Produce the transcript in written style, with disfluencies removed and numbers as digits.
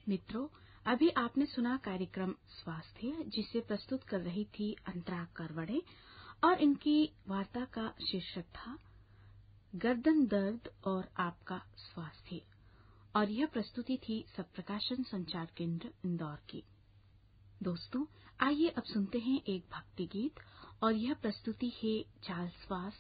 मित्रों, अभी आपने सुना कार्यक्रम स्वास्थ्य, जिसे प्रस्तुत कर रही थी अंतरा करवड़े और इनकी वार्ता का शीर्षक था गर्दन दर्द और आपका स्वास्थ्य। और यह प्रस्तुति थी सत्प्रकाशन संचार केंद्र इंदौर की। दोस्तों, आइए अब सुनते हैं एक भक्ति गीत और यह प्रस्तुति है चार्ल्स वास